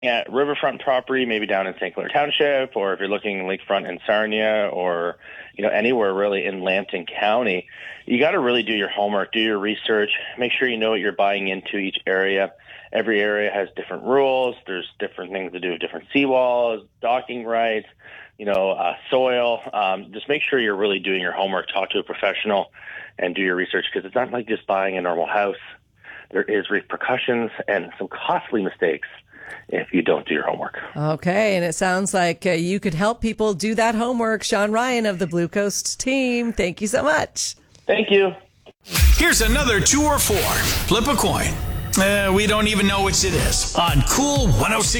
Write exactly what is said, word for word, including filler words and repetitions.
at riverfront property, maybe down in Saint Clair Township, or if you're looking lakefront in Sarnia, or you know anywhere really in Lambton County, you got to really do your homework, do your research, make sure you know what you're buying into each area. Every area has different rules. There's different things to do with different seawalls, docking rights, you know, uh, soil. Um, just make sure you're really doing your homework. Talk to a professional and do your research, because it's not like just buying a normal house. There is repercussions and some costly mistakes if you don't do your homework. Okay, and it sounds like uh, you could help people do that homework. Sean Ryan of the Blue Coast team, thank you so much. Thank you. Here's another two or four. Flip a coin. Uh, we don't even know which it is. On Cool one oh six.